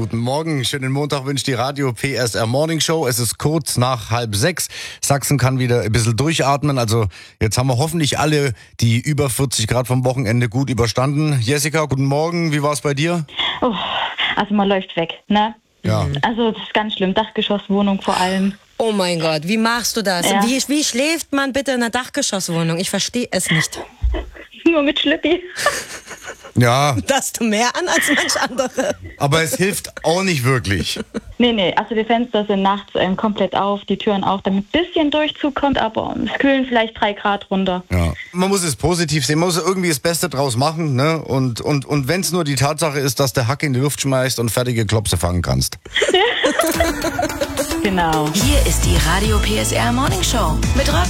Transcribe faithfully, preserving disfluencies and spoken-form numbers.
Guten Morgen, schönen Montag wünscht die Radio P S R Morning Show. Es ist kurz nach halb sechs. Sachsen kann wieder ein bisschen durchatmen. Also jetzt haben wir hoffentlich alle die über vierzig Grad vom Wochenende gut überstanden. Jessica, guten Morgen. Wie war es bei dir? Oh, also man läuft weg, ne? Ja. Also das ist ganz schlimm. Dachgeschosswohnung vor allem. Oh mein Gott, wie machst du das? Ja. Wie, wie schläft man bitte in einer Dachgeschosswohnung? Ich verstehe es nicht. Nur mit Schlippi. Ja, Das hast du mehr an als manch andere. aber es hilft auch nicht wirklich. Nee, nee, also die Fenster sind nachts ähm, komplett auf, die Türen auf, damit ein bisschen Durchzug kommt, aber es kühlen vielleicht drei Grad runter. Ja. Man muss es positiv sehen, man muss irgendwie das Beste draus machen, ne? Und, und, und wenn es nur die Tatsache ist, dass der Hack in die Luft schmeißt und fertige Klopse fangen kannst. Genau. Hier ist die Radio P S R Morning Show mit Rocky.